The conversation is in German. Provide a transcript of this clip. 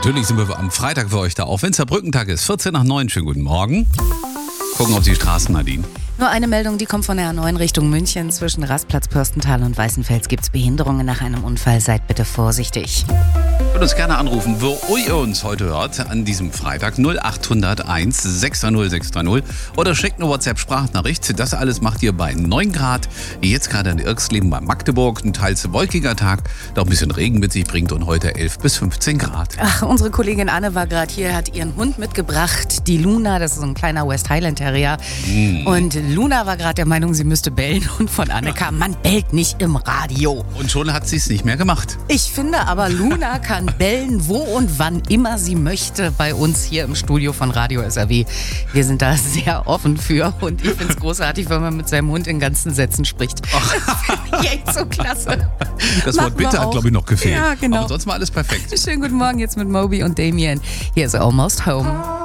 Natürlich sind wir am Freitag für euch da, auch wenn es der Brückentag ist. 14 nach 9, schönen guten Morgen. Gucken auf die Straßen, Nadine. Nur eine Meldung, die kommt von der A9 Richtung München. Zwischen Rastplatz Pürstental und Weißenfels gibt es Behinderungen nach einem Unfall. Seid bitte vorsichtig. Könnt uns gerne anrufen, wo ihr uns heute hört, an diesem Freitag 0801 630 630 oder schickt eine WhatsApp-Sprachnachricht. Das alles macht ihr bei 9 Grad. Jetzt gerade in Irksleben bei Magdeburg. Ein teils wolkiger Tag, der auch ein bisschen Regen mit sich bringt und heute 11 bis 15 Grad. Ach, unsere Kollegin Anne war gerade hier, hat ihren Hund mitgebracht, die Luna. Das ist so ein kleiner West Highland Terrier. Und Luna war gerade der Meinung, sie müsste bellen. Und von Anne kam, man bellt nicht im Radio. Und schon hat sie es nicht mehr gemacht. Ich finde aber, Luna kann bellen, wo und wann immer sie möchte, bei uns hier im Studio von Radio SRW. Wir sind da sehr offen für und ich finde es großartig, wenn man mit seinem Hund in ganzen Sätzen spricht. Das ist echt so klasse. Das Wort bitte hat, glaube ich, noch gefehlt. Ja, genau. Aber sonst war alles perfekt. Schönen guten Morgen jetzt mit Moby und Damien. Hier ist Almost Home.